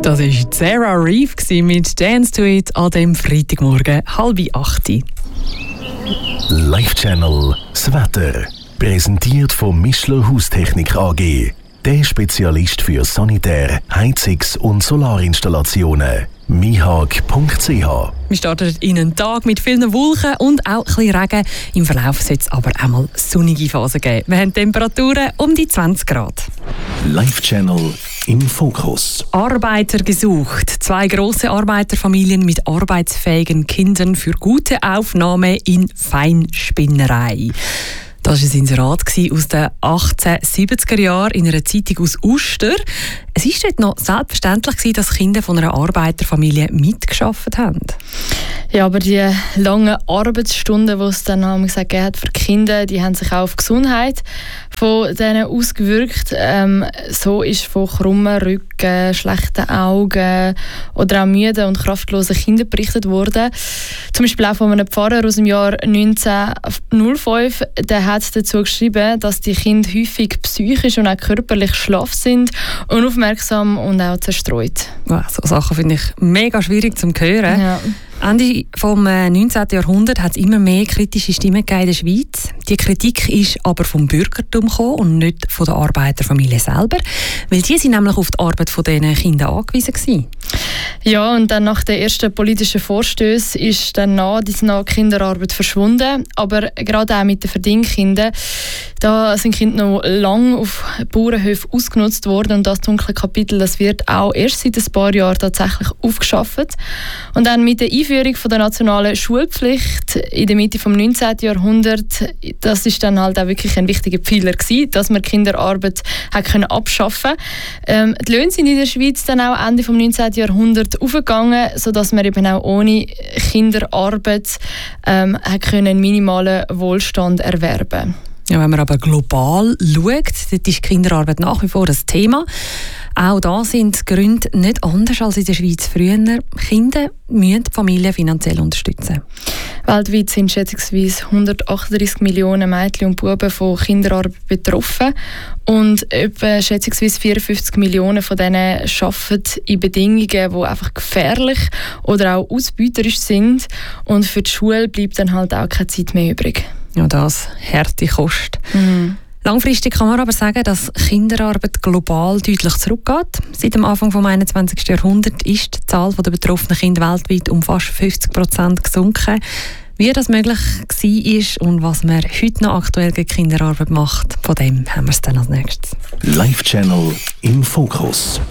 Das war Sarah Reeve mit «Dance to It» an dem Freitagmorgen 7:30. Live Channel das Wetter. Präsentiert von Mischler Haustechnik AG. Der Spezialist für Sanitär-, Heizungs- und Solarinstallationen. mihag.ch. Wir starten in einen Tag mit vielen Wolken und auch ein bisschen Regen. Im Verlauf soll es aber auch mal sonnige Phasen geben. Wir haben Temperaturen um die 20 Grad. Live Channel im Fokus. Arbeiter gesucht. 2 grosse Arbeiterfamilien mit arbeitsfähigen Kindern für gute Aufnahme in Feinspinnerei. Das war ein Inserat aus den 1870er Jahren in einer Zeitung aus Uster. Es war dort noch selbstverständlich, dass Kinder von einer Arbeiterfamilie mitgearbeitet haben. Ja, aber die langen Arbeitsstunden, die es dann gegeben hat für die Kinder, die haben sich auch auf die Gesundheit von denen ausgewirkt. So ist von krummen Rücken, schlechten Augen oder auch müden und kraftlosen Kindern berichtet worden. Zum Beispiel auch von einem Pfarrer aus dem Jahr 1905. Der hat dazu geschrieben, dass die Kinder häufig psychisch und auch körperlich schlaff sind, unaufmerksam und auch zerstreut. Wow, so Sachen finde ich mega schwierig zu hören. Ja. Ende vom 19. Jahrhundert hat es immer mehr kritische Stimmen in der Schweiz. Die Kritik ist aber vom Bürgertum gekommen und nicht von der Arbeiterfamilie selber, weil die sind nämlich auf die Arbeit von diesen Kindern angewiesen gewesen. Ja, und dann nach den ersten politischen Vorstößen ist dann die Kinderarbeit verschwunden. Aber gerade auch mit den Verdienkindern, da sind Kinder noch lange auf Bauernhöfen ausgenutzt worden. Und das dunkle Kapitel, das wird auch erst seit ein paar Jahren tatsächlich aufgeschafft. Und dann mit der Einführung von der nationalen Schulpflicht in der Mitte des 19. Jahrhunderts, das ist dann halt auch wirklich ein wichtiger Pfeiler gewesen, dass man Kinderarbeit abschaffen konnte. Die Löhne sind in der Schweiz dann auch Ende des 19. Jahrhunderts aufgegangen, sodass man eben auch ohne Kinderarbeit einen minimalen Wohlstand erwerben. Ja, wenn man aber global schaut, dort ist Kinderarbeit nach wie vor das Thema. Auch da sind die Gründe nicht anders als in der Schweiz früher. Kinder müssen die Familie finanziell unterstützen. Weltweit sind schätzungsweise 138 Millionen Mädchen und Buben von Kinderarbeit betroffen. Und etwa schätzungsweise 54 Millionen von denen arbeiten in Bedingungen, die einfach gefährlich oder auch ausbeuterisch sind. Und für die Schule bleibt dann halt auch keine Zeit mehr übrig. Ja, das harte Kost. Mhm. Langfristig kann man aber sagen, dass Kinderarbeit global deutlich zurückgeht. Seit dem Anfang des 21. Jahrhunderts ist die Zahl der betroffenen Kinder weltweit um fast 50% gesunken. Wie das möglich war und was man heute noch aktuell gegen Kinderarbeit macht, von dem haben wir es dann als nächstes. Live Channel im Fokus.